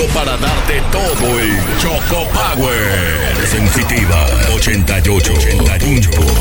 para darte todo el Choco Power. Sensitiva 88.1.